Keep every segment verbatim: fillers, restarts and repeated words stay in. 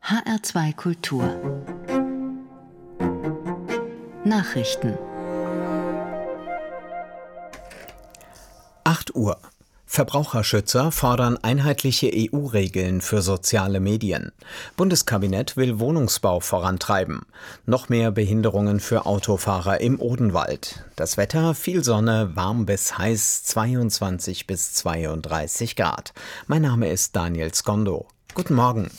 H R zwei Kultur Nachrichten. acht Uhr. Verbraucherschützer fordern einheitliche E U-Regeln für soziale Medien. Bundeskabinett will Wohnungsbau vorantreiben. Noch mehr Behinderungen für Autofahrer im Odenwald. Das Wetter, viel Sonne, warm bis heiß, zweiundzwanzig bis zweiunddreißig Grad. Mein Name ist Daniel Skondo. Guten Morgen.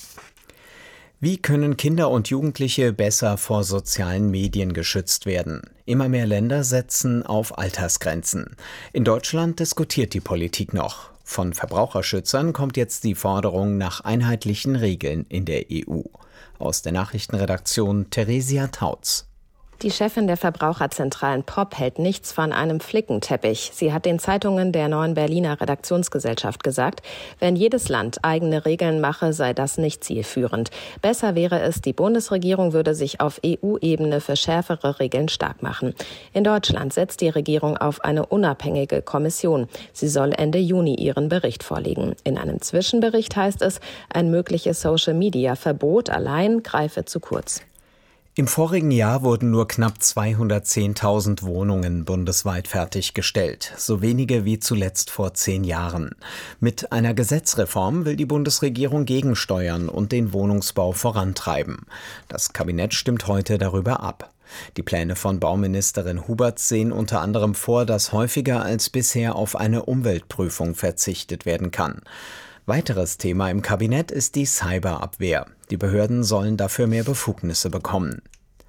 Wie können Kinder und Jugendliche besser vor sozialen Medien geschützt werden? Immer mehr Länder setzen auf Altersgrenzen. In Deutschland diskutiert die Politik noch. Von Verbraucherschützern kommt jetzt die Forderung nach einheitlichen Regeln in der E U. Aus der Nachrichtenredaktion Theresia Tautz. Die Chefin der Verbraucherzentralen P O P hält nichts von einem Flickenteppich. Sie hat den Zeitungen der Neuen Berliner Redaktionsgesellschaft gesagt, wenn jedes Land eigene Regeln mache, sei das nicht zielführend. Besser wäre es, die Bundesregierung würde sich auf E U-Ebene für schärfere Regeln stark machen. In Deutschland setzt die Regierung auf eine unabhängige Kommission. Sie soll Ende Juni ihren Bericht vorlegen. In einem Zwischenbericht heißt es, ein mögliches Social-Media-Verbot allein greife zu kurz. Im vorigen Jahr wurden nur knapp zweihundertzehntausend Wohnungen bundesweit fertiggestellt, so wenige wie zuletzt vor zehn Jahren. Mit einer Gesetzreform will die Bundesregierung gegensteuern und den Wohnungsbau vorantreiben. Das Kabinett stimmt heute darüber ab. Die Pläne von Bauministerin Huberts sehen unter anderem vor, dass häufiger als bisher auf eine Umweltprüfung verzichtet werden kann. Weiteres Thema im Kabinett ist die Cyberabwehr. Die Behörden sollen dafür mehr Befugnisse bekommen.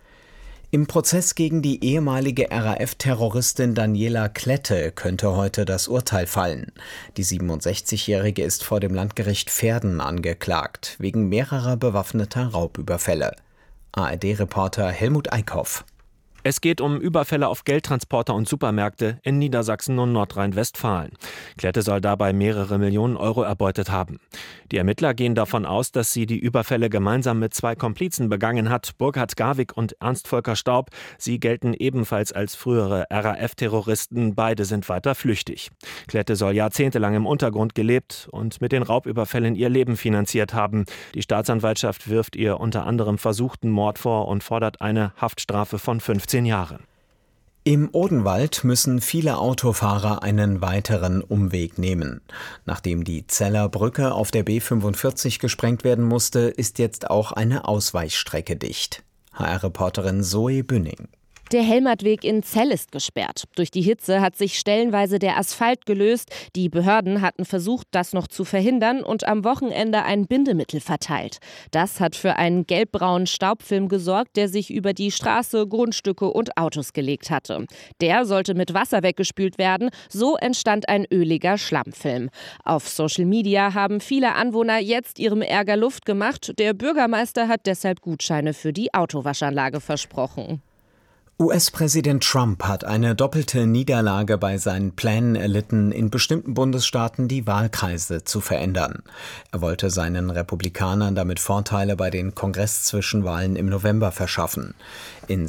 Im Prozess gegen die ehemalige R A F-Terroristin Daniela Klette könnte heute das Urteil fallen. Die siebenundsechzigjährige ist vor dem Landgericht Verden angeklagt, wegen mehrerer bewaffneter Raubüberfälle. A R D-Reporter Helmut Eickhoff. Es geht um Überfälle auf Geldtransporter und Supermärkte in Niedersachsen und Nordrhein-Westfalen. Klette soll dabei mehrere Millionen Euro erbeutet haben. Die Ermittler gehen davon aus, dass sie die Überfälle gemeinsam mit zwei Komplizen begangen hat, Burkhard Garwig und Ernst-Volker Staub. Sie gelten ebenfalls als frühere R A F-Terroristen. Beide sind weiter flüchtig. Klette soll jahrzehntelang im Untergrund gelebt und mit den Raubüberfällen ihr Leben finanziert haben. Die Staatsanwaltschaft wirft ihr unter anderem versuchten Mord vor und fordert eine Haftstrafe von fünfzehn Jahre. Im Odenwald müssen viele Autofahrer einen weiteren Umweg nehmen. Nachdem die Zeller Brücke auf der B fünfundvierzig gesprengt werden musste, ist jetzt auch eine Ausweichstrecke dicht. H R-Reporterin Zoe Bünning. Der Helmertweg in Zell ist gesperrt. Durch die Hitze hat sich stellenweise der Asphalt gelöst. Die Behörden hatten versucht, das noch zu verhindern und am Wochenende ein Bindemittel verteilt. Das hat für einen gelbbraunen Staubfilm gesorgt, der sich über die Straße, Grundstücke und Autos gelegt hatte. Der sollte mit Wasser weggespült werden. So entstand ein öliger Schlammfilm. Auf Social Media haben viele Anwohner jetzt ihrem Ärger Luft gemacht. Der Bürgermeister hat deshalb Gutscheine für die Autowaschanlage versprochen. U S-Präsident Trump hat eine doppelte Niederlage bei seinen Plänen erlitten, in bestimmten Bundesstaaten die Wahlkreise zu verändern. Er wollte seinen Republikanern damit Vorteile bei den Kongress-Zwischenwahlen im November verschaffen. In